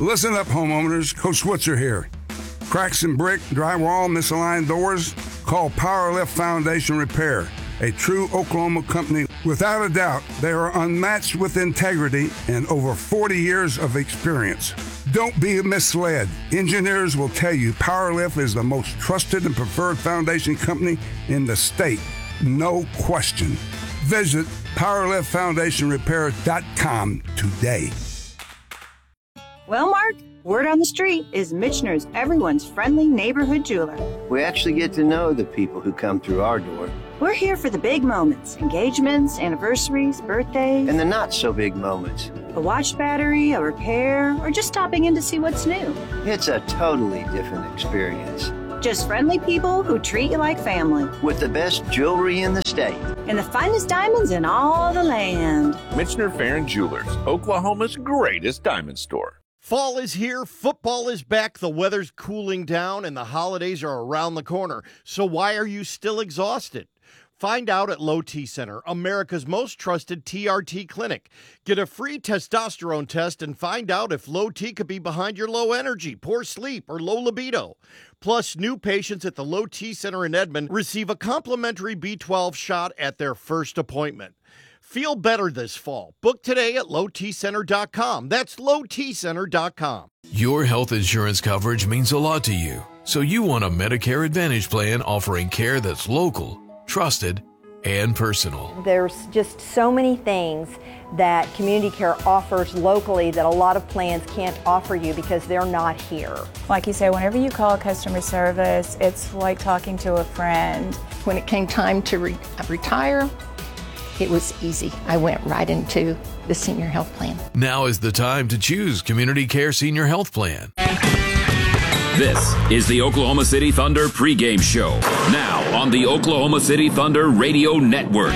Listen up, homeowners. Coach Switzer here. Cracks in brick, drywall, misaligned doors? Call Powerlift Foundation Repair, a true Oklahoma company. Without a doubt, they are unmatched with integrity and over 40 years of experience. Don't be misled. Engineers will tell you Powerlift is the most trusted and preferred foundation company in the state. No question. Visit PowerliftFoundationRepair.com today. Well, Mark, word on the street is Michener's everyone's friendly neighborhood jeweler. We actually get to know the people who come through our door. We're here for the big moments, engagements, anniversaries, birthdays. And the not-so-big moments. A watch battery, a repair, or just stopping in to see what's new. It's a totally different experience. Just friendly people who treat you like family. With the best jewelry in the state. And the finest diamonds in all the land. Michener Farron Jewelers, Oklahoma's greatest diamond store. Fall is here, football is back, the weather's cooling down, and the holidays are around the corner. So why are you still exhausted? Find out at Low T Center, America's most trusted TRT clinic. Get a free testosterone test and find out if low T could be behind your low energy, poor sleep, or low libido. Plus, new patients at the Low T Center in Edmond receive a complimentary B12 shot at their first appointment. Feel better this fall. Book today at lowtcenter.com. That's lowtcenter.com. Your health insurance coverage means a lot to you, so you want a Medicare Advantage plan offering care that's local, trusted, and personal. There's just so many things that Community Care offers locally that a lot of plans can't offer you because they're not here. Like you say, whenever you call customer service, it's like talking to a friend. When it came time to retire, it was easy. I went right into the senior health plan. Now is the time to choose Community Care Senior Health Plan. This is the Oklahoma City Thunder pregame show. Now on the Oklahoma City Thunder Radio Network.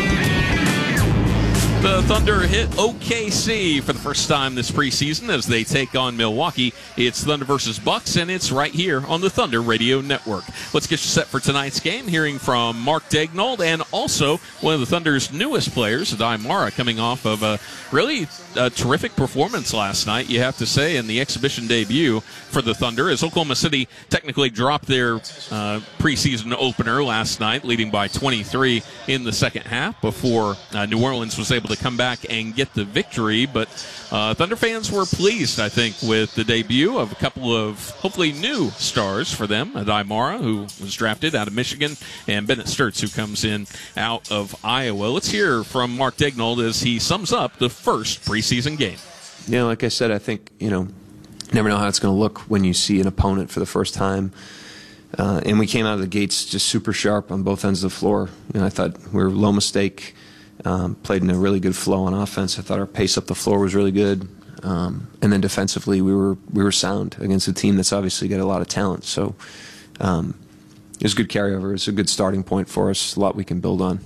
The Thunder hit OKC for the first time this preseason as they take on Milwaukee. It's Thunder versus Bucks, and it's right here on the Thunder Radio Network. Let's get you set for tonight's game, hearing from Mark Daigneault and also one of the Thunder's newest players, Aday Mara, coming off of a really terrific performance last night, you have to say, in the exhibition debut for the Thunder, as Oklahoma City technically dropped their preseason opener last night, leading by 23 in the second half before New Orleans was able to come back and get the victory. But Thunder fans were pleased, I think, with the debut of a couple of hopefully new stars for them. Aday Mara, who was drafted out of Michigan, and Bennett Sturts, who comes in out of Iowa. Let's hear from Mark Daigneault as he sums up the first preseason game. Yeah, like I said, I think, never know how it's going to look when you see an opponent for the first time. And we came out of the gates just super sharp on both ends of the floor. I thought we were low mistake. Played in a really good flow on offense. I thought our pace up the floor was really good, and then defensively we were sound against a team that's obviously got a lot of talent. So it was a good carryover. It's a good starting point for us. A lot we can build on.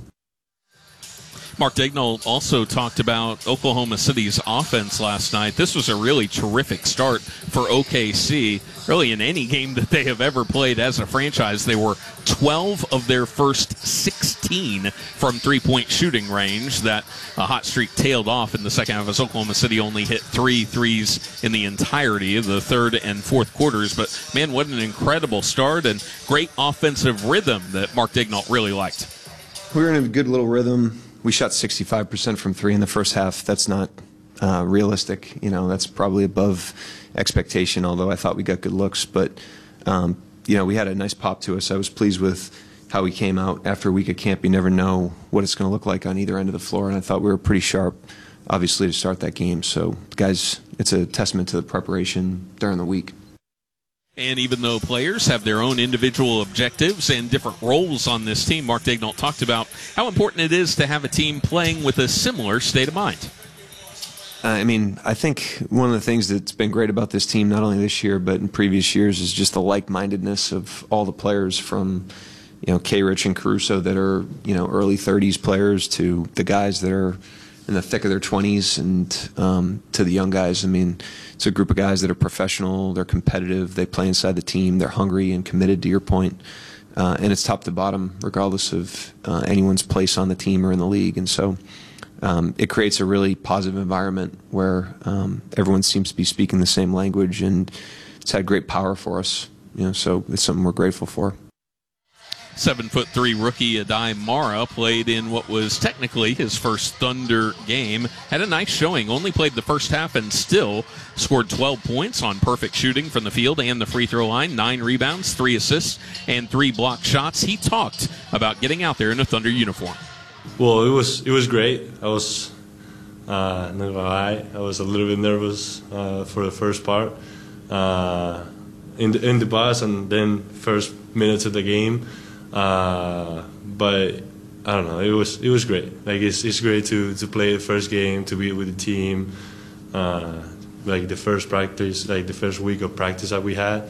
Mark Daigneault also talked about Oklahoma City's offense last night. This was a really terrific start for OKC. Really, in any game that they have ever played as a franchise, they were 12 of their first 16 from three-point shooting range. That hot streak tailed off in the second half as Oklahoma City only hit 3 threes in the entirety of the third and fourth quarters. But, man, what an incredible start and great offensive rhythm that Mark Daigneault really liked. We were in a good little rhythm. We shot 65% from three in the first half. That's not realistic. That's probably above expectation, although I thought we got good looks. But, we had a nice pop to us. I was pleased with how we came out after a week of camp. You never know what it's going to look like on either end of the floor, and I thought we were pretty sharp, obviously, to start that game. So, guys, it's a testament to the preparation during the week. And even though players have their own individual objectives and different roles on this team, Mark Daigneault talked about how important it is to have a team playing with a similar state of mind. I think one of the things that's been great about this team, not only this year but in previous years, is just the like-mindedness of all the players from, K-Rich and Caruso that are, early 30s players to the guys that are in the thick of their 20s and to the young guys. It's a group of guys that are professional, they're competitive, they play inside the team, they're hungry and committed, to your point. And it's top to bottom, regardless of anyone's place on the team or in the league. And so it creates a really positive environment where everyone seems to be speaking the same language, and it's had great power for us. So it's something we're grateful for. 7'3" rookie Adai Mara played in what was technically his first Thunder game. Had a nice showing. Only played the first half and still scored 12 points on perfect shooting from the field and the free throw line. 9 rebounds, 3 assists, and 3 blocked shots. He talked about getting out there in a Thunder uniform. Well, it was great. I was not gonna lie, I was a little bit nervous for the first part in the bus and then first minutes of the game. But I don't know. It was great. Like it's great to play the first game, to be with the team. Like the first practice, like the first week of practice that we had.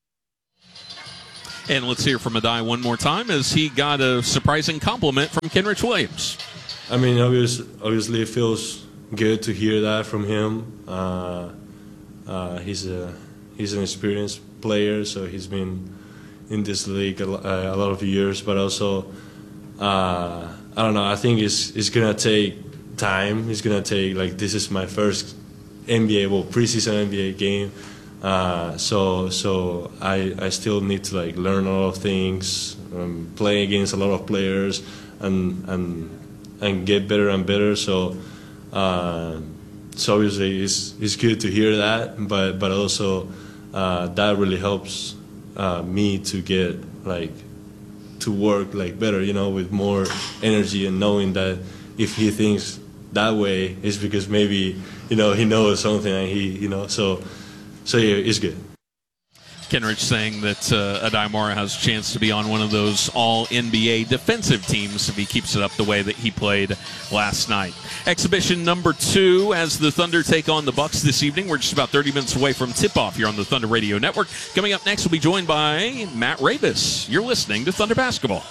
And let's hear from Adai one more time as he got a surprising compliment from Kenrich Williams. I mean, obviously it feels good to hear that from him. He's an experienced player, so he's been in this league a lot of years, but also I don't know. I think it's gonna take time. It's gonna take, like, this is my first preseason NBA game, so I still need to like learn a lot of things, play against a lot of players, and get better and better. So obviously it's good to hear that, but also that really helps me to get to work better, with more energy, and knowing that if he thinks that way, it's because maybe he knows something, and so yeah, it's good. Kenrich saying that Adai Mara has a chance to be on one of those all-NBA defensive teams if he keeps it up the way that he played last night. Exhibition number 2 as the Thunder take on the Bucks this evening. We're just about 30 minutes away from tip-off here on the Thunder Radio Network. Coming up next, we'll be joined by Matt Rabis. You're listening to Thunder Basketball.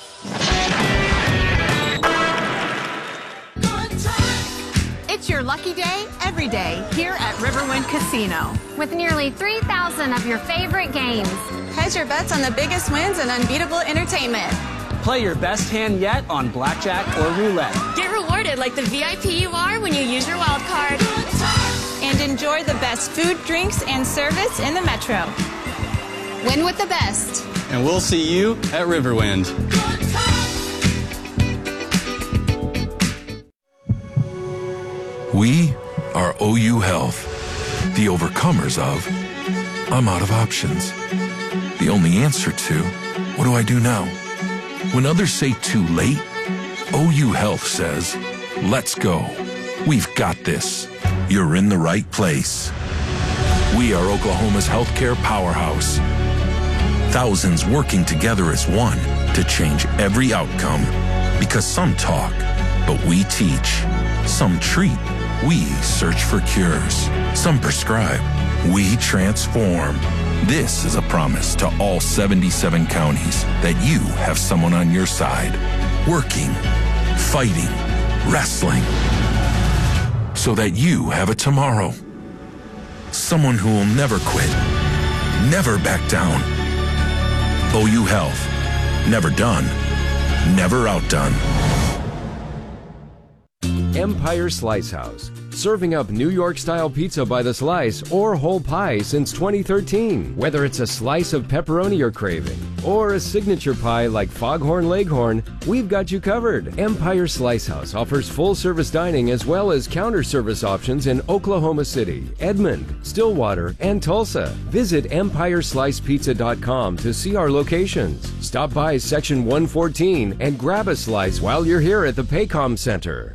It's your lucky day every day here at Riverwind Casino. With nearly 3,000 of your favorite games. Hedge your bets on the biggest wins and unbeatable entertainment. Play your best hand yet on blackjack or roulette. Get rewarded like the VIP you are when you use your wild card. And enjoy the best food, drinks, and service in the Metro. Win with the best. And we'll see you at Riverwind. We are OU Health, the overcomers of I'm out of options. The only answer to what do I do now? When others say too late, OU Health says, let's go. We've got this. You're in the right place. We are Oklahoma's healthcare powerhouse. Thousands working together as one to change every outcome. Because some talk, but we teach. Some treat. We search for cures. Some prescribe. We transform. This is a promise to all 77 counties that you have someone on your side, working, fighting, wrestling, so that you have a tomorrow. Someone who will never quit, never back down. OU Health. Never done. Never outdone. Empire Slice House, serving up New York-style pizza by the slice or whole pie since 2013. Whether it's a slice of pepperoni you're craving or a signature pie like Foghorn Leghorn, we've got you covered. Empire Slice House offers full-service dining as well as counter-service options in Oklahoma City, Edmond, Stillwater, and Tulsa. Visit EmpireSlicePizza.com to see our locations. Stop by Section 114 and grab a slice while you're here at the Paycom Center.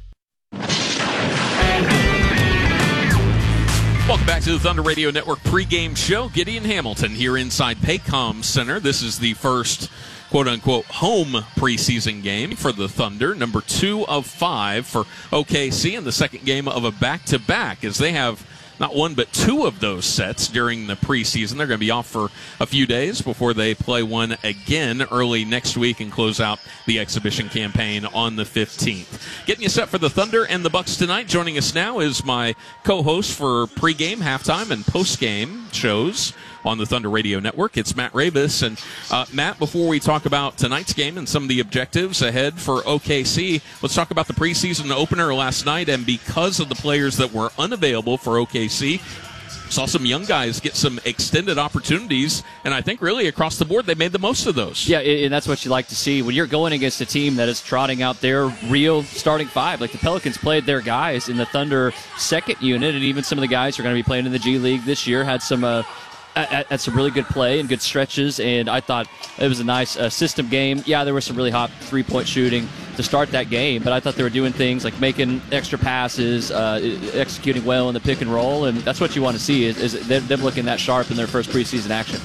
Welcome back to the Thunder Radio Network pregame show. Gideon Hamilton here inside Paycom Center. This is the first quote-unquote home preseason game for the Thunder, number 2 of 5 for OKC, and the second game of a back-to-back as they have not one but 2 of those sets during the preseason. They're going to be off for a few days before they play one again early next week and close out the exhibition campaign on the 15th. Getting you set for the Thunder and the Bucks tonight. Joining us now is my co-host for pregame, halftime, and postgame shows on the Thunder Radio Network. It's Matt Ravis. And Matt, before we talk about tonight's game and some of the objectives ahead for OKC, let's talk about the preseason opener last night. And because of the players that were unavailable for OKC, saw some young guys get some extended opportunities, and I think really across the board they made the most of those. Yeah, and that's what you like to see when you're going against a team that is trotting out their real starting five. Like the Pelicans played their guys in the Thunder second unit, and even some of the guys who are going to be playing in the G League this year had some at some really good play and good stretches, and I thought it was a nice system game. Yeah, there was some really hot three-point shooting to start that game, but I thought they were doing things like making extra passes, executing well in the pick and roll, and that's what you want to see is them looking that sharp in their first preseason action.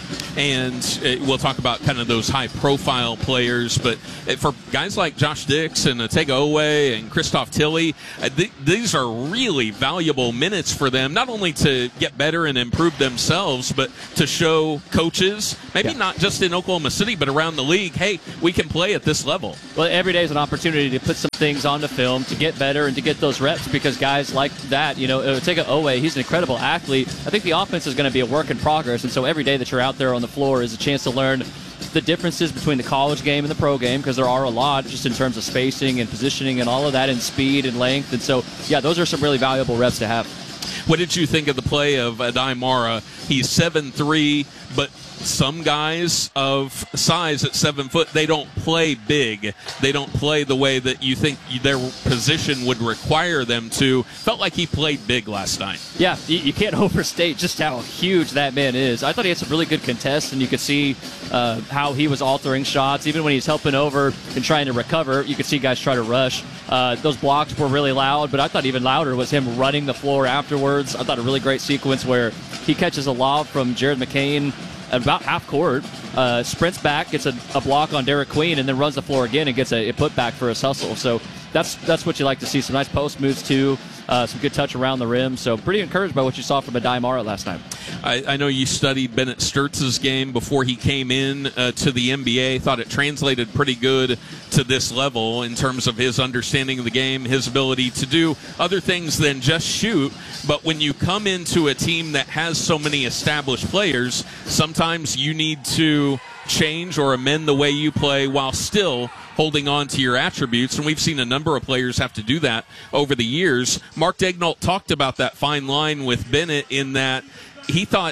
And we'll talk about kind of those high-profile players, but for guys like Josh Dix and Otega Owe and Christoph Tilley, these are really valuable minutes for them, not only to get better and improve themselves, but to show coaches, maybe not just in Oklahoma City, but around the league, hey, we can play at this level. Well, every day is an opportunity to put some things on the film to get better and to get those reps, because guys like that, Otega Owe, he's an incredible athlete. I think the offense is going to be a work in progress, and so every day that you're out there on the floor is a chance to learn the differences between the college game and the pro game, because there are a lot just in terms of spacing and positioning and all of that, and speed and length. And so, yeah, those are some really valuable reps to have. What did you think of the play of Adai Mara? He's 7'3", but some guys of size at 7 foot, they don't play big. They don't play the way that you think their position would require them to. Felt like he played big last night. Yeah, you can't overstate just how huge that man is. I thought he had some really good contests, and you could see how he was altering shots. Even when he's helping over and trying to recover, you could see guys try to rush. Those blocks were really loud, but I thought even louder was him running the floor afterwards. I thought a really great sequence where he catches a lob from Jared McCain at about half court, sprints back, gets a block on Derek Queen, and then runs the floor again and gets a putback for his hustle. So that's what you like to see. Some nice post moves too. Some good touch around the rim. So pretty encouraged by what you saw from Adai Mara last night. I know you studied Bennett Sturtz's game before he came in to the NBA. Thought it translated pretty good to this level in terms of his understanding of the game, his ability to do other things than just shoot. But when you come into a team that has so many established players, sometimes you need to change or amend the way you play while still holding on to your attributes, and we've seen a number of players have to do that over the years. Mark Daignault talked about that fine line with Bennett in that he thought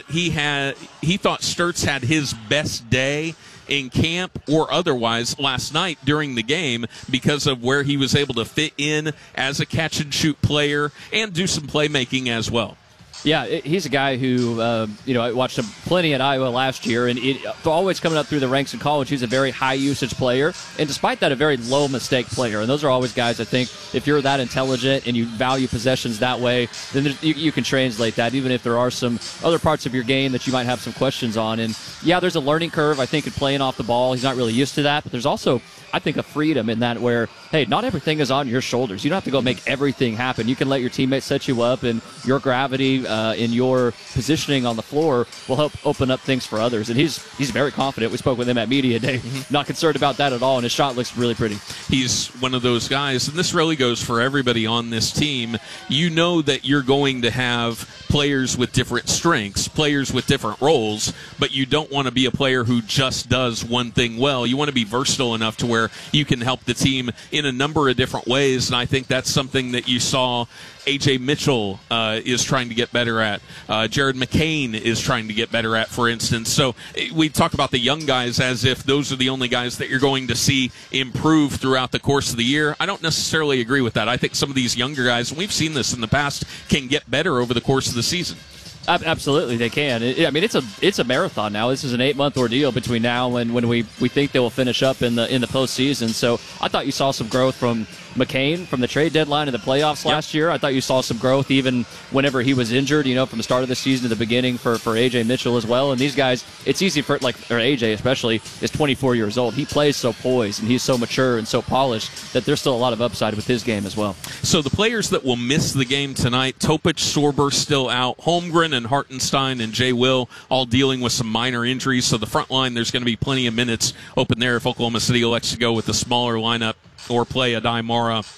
Sturtz had his best day in camp or otherwise last night during the game because of where he was able to fit in as a catch and shoot player and do some playmaking as well. Yeah, he's a guy who, I watched him plenty at Iowa last year, and always coming up through the ranks in college, he's a very high-usage player, and despite that, a very low-mistake player. And those are always guys, I think, if you're that intelligent and you value possessions that way, then you can translate that, even if there are some other parts of your game that you might have some questions on. And, yeah, there's a learning curve, I think, in playing off the ball. He's not really used to that, but there's also, I think, a freedom in that where, hey, not everything is on your shoulders. You don't have to go make everything happen. You can let your teammates set you up, and your gravity in your positioning on the floor will help open up things for others. And he's very confident. We spoke with him at Media Day. Not concerned about that at all, and his shot looks really pretty. He's one of those guys, and this really goes for everybody on this team. You know that you're going to have players with different strengths, players with different roles, but you don't want to be a player who just does one thing well. You want to be versatile enough to where you can help the team in a number of different ways, and I think that's something that you saw A.J. Mitchell is trying to get better at. Jared McCain is trying to get better at, for instance. So we talk about the young guys as if those are the only guys that you're going to see improve throughout the course of the year. I don't necessarily agree with that. I think some of these younger guys, and we've seen this in the past, can get better over the course of the season. Absolutely, they can. It's a marathon now. This is an 8-month ordeal between now and when we think they will finish up in the postseason. So I thought you saw some growth from McCain from the trade deadline to the playoffs last year. I thought you saw some growth even whenever he was injured, from the start of the season to the beginning for A.J. Mitchell as well. And these guys, it's easy for, or A.J. especially, is 24 years old. He plays so poised and he's so mature and so polished that there's still a lot of upside with his game as well. So the players that will miss the game tonight, Topic, Sorber still out, Holmgren and Hartenstein and Jay Will all dealing with some minor injuries. So the front line, there's going to be plenty of minutes open there if Oklahoma City elects to go with the smaller lineup or play Adai Mara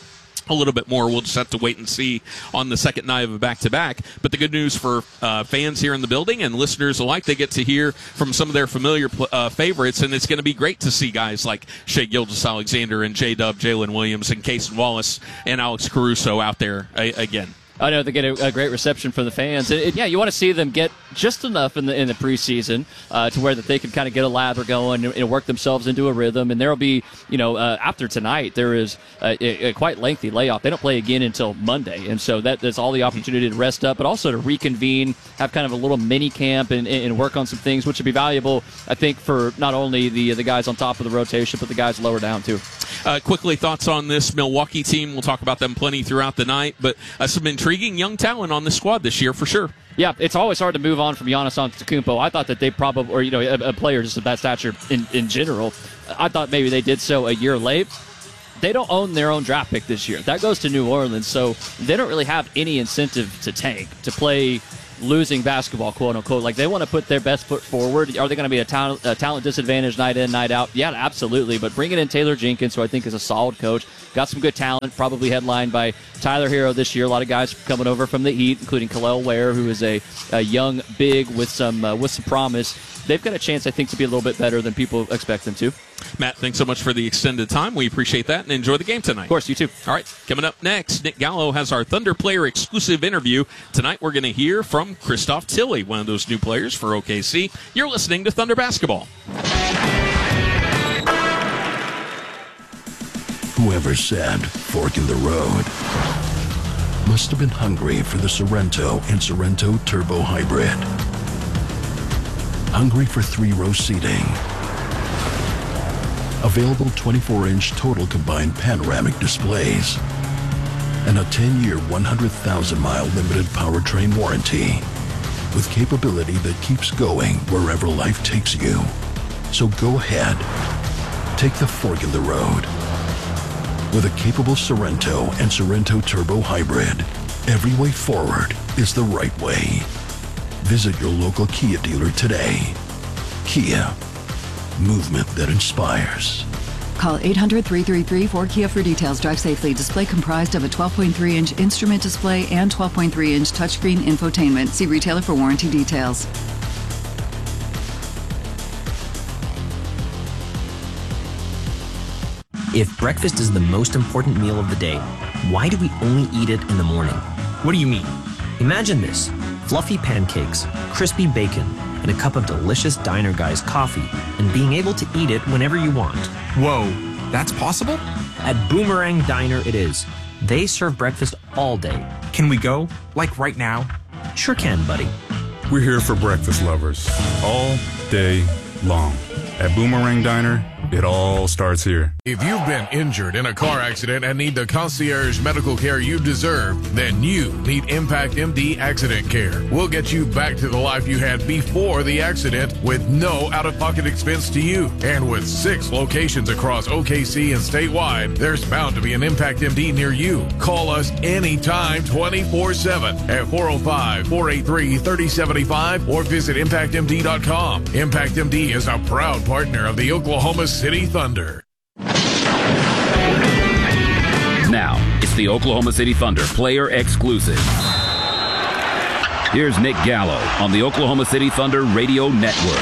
a little bit more. We'll just have to wait and see on the second night of a back-to-back. But the good news for fans here in the building and listeners alike, they get to hear from some of their familiar favorites, and it's going to be great to see guys like Shai Gilgeous-Alexander and J-Dub, Jalen Williams, and Cason Wallace and Alex Caruso out there again. I know they get a great reception from the fans. Yeah, you want to see them get just enough in the preseason to where that they can kind of get a lather going and work themselves into a rhythm. And there will be, after tonight, there is a quite lengthy layoff. They don't play again until Monday, and so that's all the opportunity to rest up, but also to reconvene, have kind of a little mini camp and work on some things, which would be valuable, I think, for not only the guys on top of the rotation, but the guys lower down too. Quickly, thoughts on this Milwaukee team? We'll talk about them plenty throughout the night, but some intriguing young talent on this squad this year for sure. Yeah, it's always hard to move on from Giannis Antetokounmpo. I thought that they probably, or a player just of that stature in general, I thought maybe they did so a year late. They don't own their own draft pick this year. That goes to New Orleans, so they don't really have any incentive to tank, to play losing basketball, quote unquote. Like, they want to put their best foot forward. Are they going to be a talent disadvantage night in, night out? Yeah, absolutely. But bringing in Taylor Jenkins, who I think is a solid coach, got some good talent, probably headlined by Tyler Hero this year. A lot of guys coming over from the Heat, including Khalil Ware, who is a young big with some promise. They've got a chance, I think, to be a little bit better than people expect them to. Matt, thanks so much for the extended time. We appreciate that, and enjoy the game tonight. Of course, you too. All right, coming up next, Nick Gallo has our Thunder player exclusive interview. Tonight we're going to hear from Christoph Tilley, one of those new players for OKC. You're listening to Thunder Basketball. Whoever said fork in the road must have been hungry for the Sorrento and Sorrento Turbo Hybrid. Hungry for 3-row seating. Available 24-inch total combined panoramic displays. And a 10-year, 100,000-mile limited powertrain warranty. With capability that keeps going wherever life takes you. So go ahead. Take the fork in the road. With a capable Sorrento and Sorrento Turbo Hybrid, every way forward is the right way. Visit your local Kia dealer today. Kia. Movement that inspires. Call 800-333-4KIA for details. Drive safely. Display comprised of a 12.3-inch instrument display and 12.3-inch touchscreen infotainment. See retailer for warranty details. If breakfast is the most important meal of the day, why do we only eat it in the morning? What do you mean? Imagine this: fluffy pancakes, crispy bacon, and a cup of delicious Diner Guys coffee, and being able to eat it whenever you want. Whoa, that's possible? At Boomerang Diner it is. They serve breakfast all day. Can we go? Like right now? Sure can, buddy. We're here for breakfast lovers, all day long. At Boomerang Diner, it all starts here. If you've been injured in a car accident and need the concierge medical care you deserve, then you need Impact MD Accident Care. We'll get you back to the life you had before the accident with no out-of-pocket expense to you. And with 6 locations across OKC and statewide, there's bound to be an Impact MD near you. Call us anytime 24/7 at 405-483-3075 or visit ImpactMD.com. Impact MD is a proud partner of the Oklahoma City Thunder. Now, it's the Oklahoma City Thunder player exclusive. Here's Nick Gallo on the Oklahoma City Thunder Radio Network.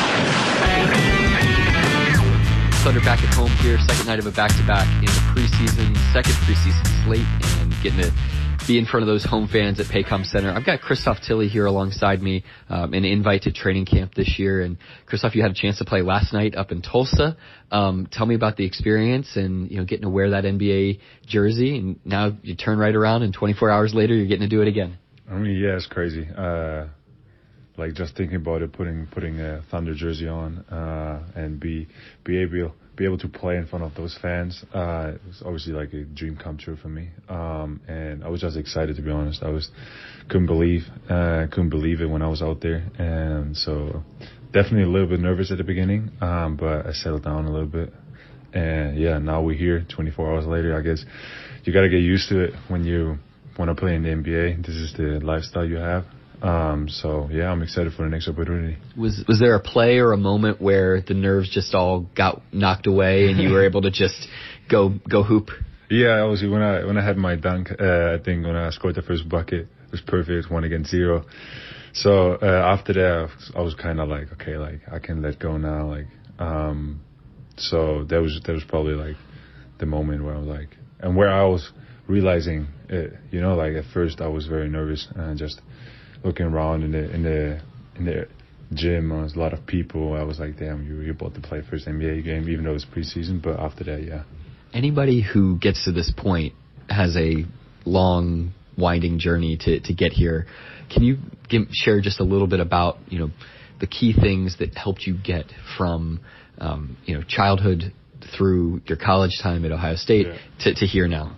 Thunder back at home here, second night of a back-to-back in the preseason, second preseason slate, and getting to be in front of those home fans at Paycom Center. I've got Christoph Tilley here alongside me, an invite to training camp this year. And Christoph, you had a chance to play last night up in Tulsa. Tell me about the experience and, getting to wear that NBA jersey. And now you turn right around and 24 hours later, you're getting to do it again. I mean, yeah, it's crazy. Like just thinking about it, putting a Thunder jersey on, and be able to play in front of those fans, it was obviously like a dream come true for me. And I was just excited, to be honest. Couldn't believe it when I was out there. And so definitely a little bit nervous at the beginning, but I settled down a little bit. And yeah, now we're here 24 hours later. I guess you got to get used to it when you want to play in the NBA. This is the lifestyle you have. So yeah, I'm excited for the next opportunity. Was there a play or a moment where the nerves just all got knocked away and you were able to just go hoop? Yeah, obviously when I had my dunk, I think when I scored the first bucket, it was perfect, 1 against 0. So after that, I was kind of like, okay, like I can let go now, like. So that was probably like the moment where I was like, and where I was realizing it, you know, like at first I was very nervous and just looking around in the gym, there was a lot of people. I was like, damn, you're about to play first NBA game, even though it's preseason. But after that, yeah. Anybody who gets to this point has a long, winding journey to get here. Can you share just a little bit about, you know, the key things that helped you get from, you know, childhood through your college time at Ohio State to here now?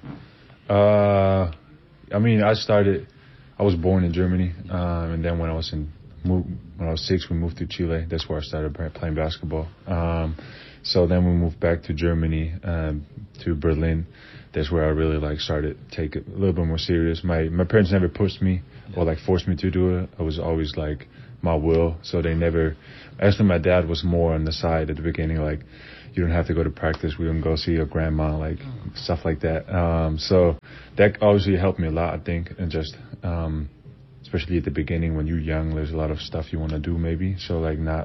I mean, I was born in Germany, and then when I was 6, we moved to Chile. That's where I started playing basketball. So then we moved back to Germany, to Berlin. That's where I really like started to take it a little bit more serious. My parents never pushed me or like forced me to do it. I was always like my will. So they never. Actually, my dad was more on the side at the beginning, like you don't have to go to practice. We don't go see your grandma, like stuff like that. So that obviously helped me a lot, I think, and just especially at the beginning when you're young, there's a lot of stuff you want to do maybe. So like not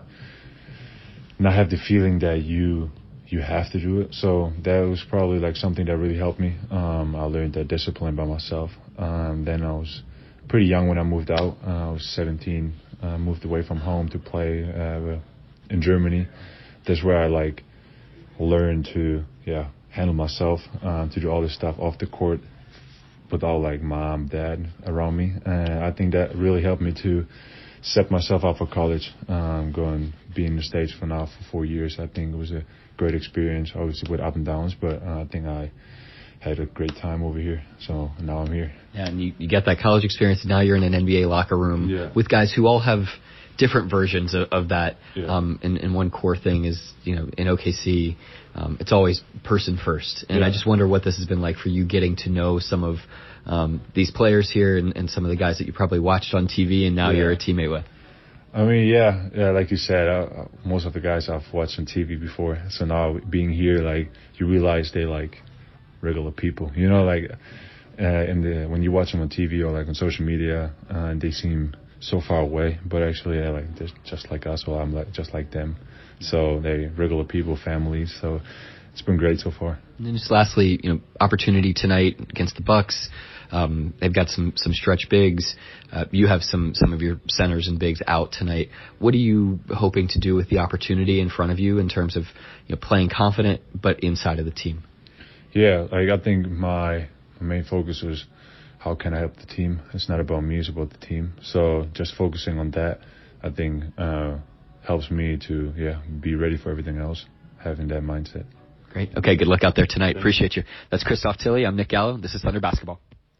have the feeling that you have to do it. So that was probably like something that really helped me. I learned that discipline by myself. Then I was pretty young when I moved out. I was 17, moved away from home to play in Germany. That's where I like learned to handle myself, to do all this stuff off the court without like mom, dad around me. And I think that really helped me to set myself up for college, being in the States for 4 years. I think it was a great experience, obviously with up and downs, but I think I had a great time over here. So now I'm here. Yeah, and you get that college experience, and now you're in an NBA locker room with guys who all have different versions of that. Yeah. And one core thing is, you know, in OKC, it's always person first. And I just wonder what this has been like for you getting to know some of these players here and some of the guys that you probably watched on TV and now you're a teammate with. I mean, like you said, most of the guys I've watched on TV before. So now being here, like, you realize they like regular people. You know, like when you watch them on TV or like on social media, they seem so far away, but actually they're just like us. Well, I'm like just like them. So they're regular people, families. So it's been great so far. And then just lastly, you know, opportunity tonight against the Bucks. They've got some stretch bigs. You have some of your centers and bigs out tonight. What are you hoping to do with the opportunity in front of you in terms of, you know, playing confident but inside of the team? Yeah, like I think my main focus was how can I help the team. It's not about me, it's about the team. So just focusing on that, I think helps me to be ready for everything else, having that mindset. Great. Okay, good luck out there tonight. Appreciate you. That's Christoph Tilley. I'm Nick Gallo. This is Thunder Basketball.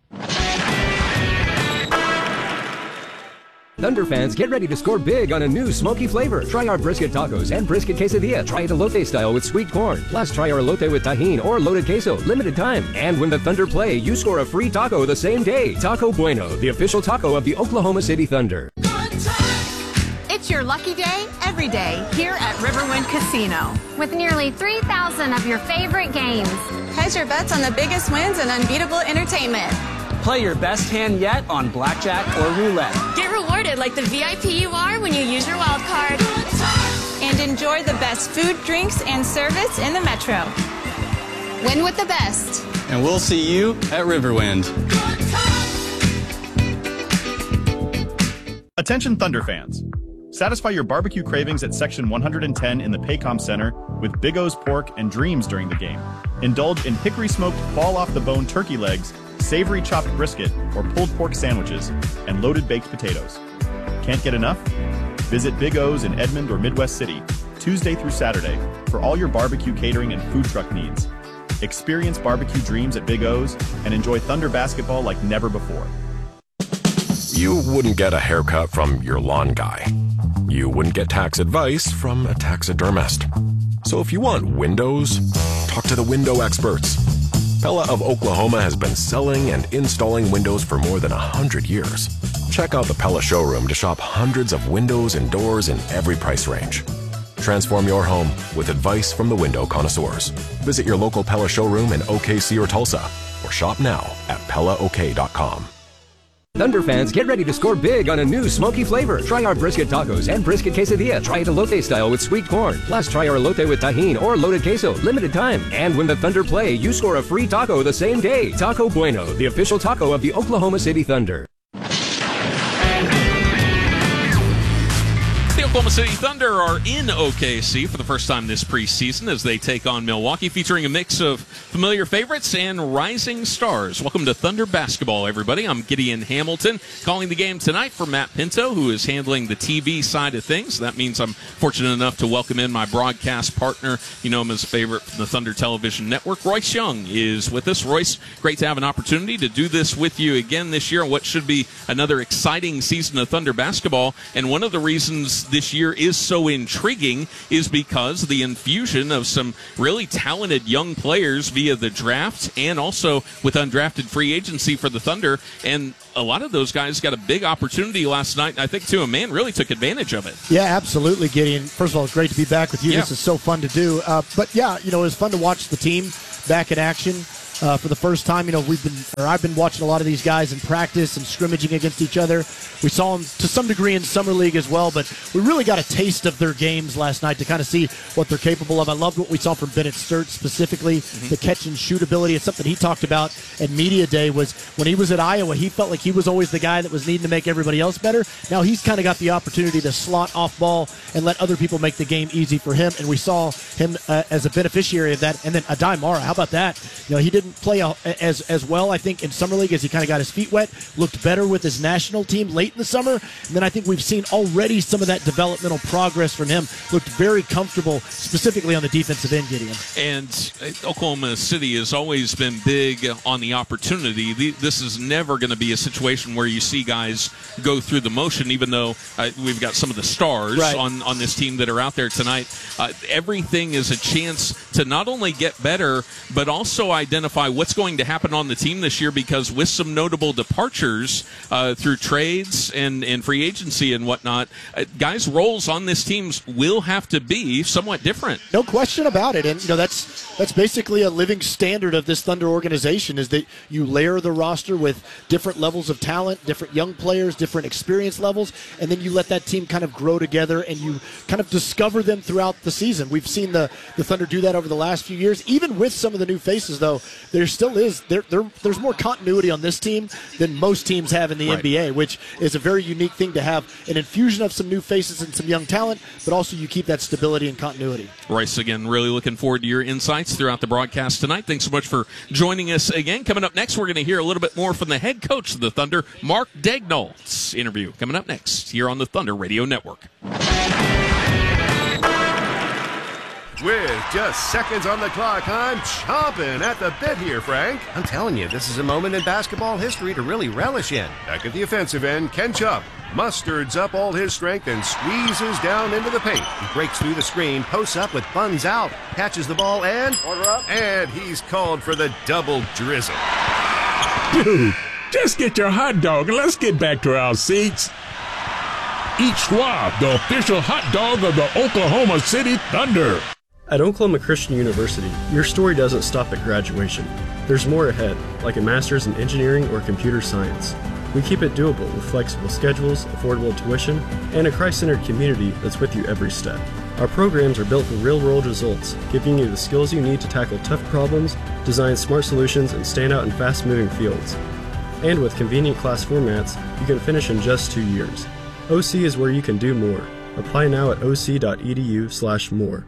Thunder fans, get ready to score big on a new smoky flavor. Try our brisket tacos and brisket quesadilla. Try it elote style with sweet corn. Plus, try our elote with tajin or loaded queso. Limited time. And when the Thunder play, you score a free taco the same day. Taco Bueno, the official taco of the Oklahoma City Thunder. It's your lucky day every day here at Riverwind Casino. With nearly 3,000 of your favorite games. Hedge your bets on the biggest wins and unbeatable entertainment. Play your best hand yet on blackjack or roulette. Get rewarded like the VIP you are when you use your wild card. And enjoy the best food, drinks, and service in the Metro. Win with the best. And we'll see you at Riverwind. Attention Thunder fans. Satisfy your barbecue cravings at Section 110 in the Paycom Center with Big O's pork and dreams during the game. Indulge in hickory-smoked fall-off-the-bone turkey legs, savory chopped brisket or pulled pork sandwiches, and loaded baked potatoes. Can't get enough? Visit Big O's in Edmond or Midwest City, Tuesday through Saturday, for all your barbecue catering and food truck needs. Experience barbecue dreams at Big O's and enjoy Thunder basketball like never before. You wouldn't get a haircut from your lawn guy. You wouldn't get tax advice from a taxidermist. So if you want windows, talk to the window experts. Pella of Oklahoma has been selling and installing windows for more than 100 years. Check out the Pella showroom to shop hundreds of windows and doors in every price range. Transform your home with advice from the window connoisseurs. Visit your local Pella showroom in OKC or Tulsa, or shop now at PellaOK.com. Thunder fans, get ready to score big on a new smoky flavor. Try our brisket tacos and brisket quesadilla. Try it elote style with sweet corn. Plus, try our elote with tahini or loaded queso. Limited time. And when the Thunder play, you score a free taco the same day. Taco Bueno, the official taco of the Oklahoma City Thunder. The Oklahoma City Thunder are in OKC for the first time this preseason as they take on Milwaukee, featuring a mix of familiar favorites and rising stars. Welcome to Thunder Basketball, everybody. I'm Gideon Hamilton, calling the game tonight for Matt Pinto, who is handling the TV side of things. That means I'm fortunate enough to welcome in my broadcast partner. You know him as a favorite from the Thunder Television Network. Royce Young is with us. Royce, great to have an opportunity to do this with you again this year on what should be another exciting season of Thunder Basketball. And one of the reasons this year is so intriguing is because the infusion of some really talented young players via the draft and also with undrafted free agency for the Thunder. And a lot of those guys got a big opportunity last night. And I think, too, a man really took advantage of it. Yeah, absolutely, Gideon. First of all, it's great to be back with you. Yeah. This is so fun to do. But, yeah, it was fun to watch the team back in action. For the first time, I've been watching a lot of these guys in practice and scrimmaging against each other. We saw them to some degree in Summer League as well, but we really got a taste of their games last night to kind of see what they're capable of. I loved what we saw from Bennett Sturt specifically, the catch and shoot ability. It's something he talked about at Media Day was when he was at Iowa, he felt like he was always the guy that was needing to make everybody else better. Now he's kind of got the opportunity to slot off ball and let other people make the game easy for him, and we saw him as a beneficiary of that. And then Adai Mara, how about that? He didn't play as well, I think, in Summer League as he kind of got his feet wet, looked better with his national team late in the summer, and then I think we've seen already some of that developmental progress from him. Looked very comfortable, specifically on the defensive end, Gideon. And Oklahoma City has always been big on the opportunity. This is never going to be a situation where you see guys go through the motion, even though we've got some of the stars on this team that are out there tonight. Everything is a chance to not only get better, but also identify what's going to happen on the team this year, because with some notable departures through trades and free agency and whatnot, guys' roles on this team will have to be somewhat different. No question about it. And that's basically a living standard of this Thunder organization, is that you layer the roster with different levels of talent, different young players, different experience levels, and then you let that team kind of grow together and you kind of discover them throughout the season. We've seen the Thunder do that over the last few years. Even with some of the new faces, though, there still is there's more continuity on this team than most teams have in the NBA, which is a very unique thing to have an infusion of some new faces and some young talent, but also you keep that stability and continuity. Royce, again, really looking forward to your insights throughout the broadcast tonight. Thanks so much for joining us again. Coming up next, we're going to hear a little bit more from the head coach of the Thunder, Mark Daigneault's interview coming up next here on the Thunder Radio Network. With just seconds on the clock, I'm chomping at the bit here, Frank. I'm telling you, this is a moment in basketball history to really relish in. Back at the offensive end, Ken Chubb musters up all his strength and squeezes down into the paint. He breaks through the screen, posts up with buns out, catches the ball, and... Order up. And he's called for the double drizzle. Dude, just get your hot dog and let's get back to our seats. Eat Schwab, the official hot dog of the Oklahoma City Thunder. At Oklahoma Christian University, your story doesn't stop at graduation. There's more ahead, like a master's in engineering or computer science. We keep it doable with flexible schedules, affordable tuition, and a Christ-centered community that's with you every step. Our programs are built for real-world results, giving you the skills you need to tackle tough problems, design smart solutions, and stand out in fast-moving fields. And with convenient class formats, you can finish in just 2 years. OC is where you can do more. Apply now at oc.edu/more.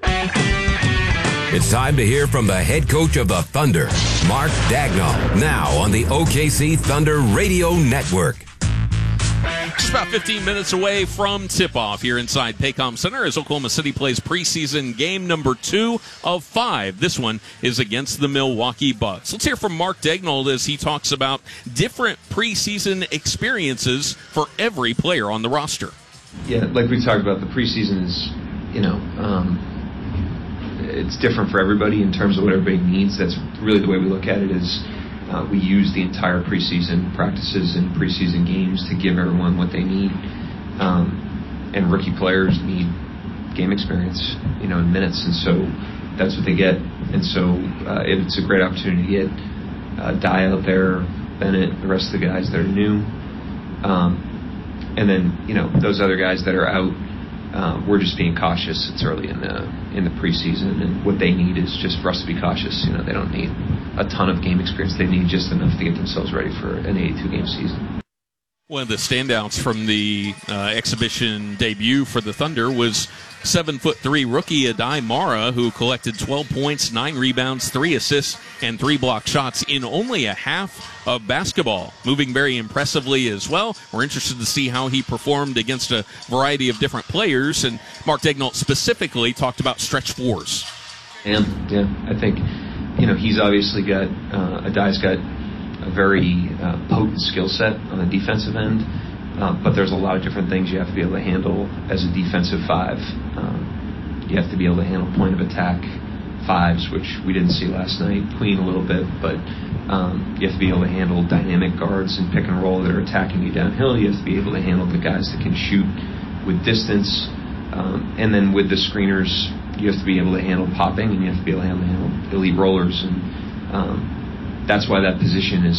It's time to hear from the head coach of the Thunder, Mark Daigneault, now on the OKC Thunder Radio Network. Just about 15 minutes away from tip-off here inside Paycom Center as Oklahoma City plays preseason game number 2 of 5. This one is against the Milwaukee Bucks. Let's hear from Mark Daigneault as he talks about different preseason experiences for every player on the roster. Yeah, like we talked about, the preseason is, it's different for everybody in terms of what everybody needs. That's really the way we look at it, is we use the entire preseason practices and preseason games to give everyone what they need. And rookie players need game experience, in minutes, and so that's what they get. And so it's a great opportunity to get Dye out there, Bennett, the rest of the guys that are new, and then those other guys that are out. We're just being cautious. It's early in the preseason, and what they need is just for us to be cautious. They don't need a ton of game experience. They need just enough to get themselves ready for an 82-game season. One of the standouts from the exhibition debut for the Thunder was 7'3" rookie Adai Mara, who collected 12 points, 9 rebounds, 3 assists, and 3 block shots in only a half of basketball, moving very impressively as well. We're interested to see how he performed against a variety of different players, and Mark Daigneault specifically talked about stretch fours. Yeah, I think he's obviously got Adai's got a very potent skill set on the defensive end. But there's a lot of different things you have to be able to handle as a defensive 5. You have to be able to handle point of attack 5s, which we didn't see last night. Queen a little bit, but you have to be able to handle dynamic guards and pick and roll that are attacking you downhill. You have to be able to handle the guys that can shoot with distance. And then with the screeners, you have to be able to handle popping, and you have to be able to handle elite rollers. And that's why that position is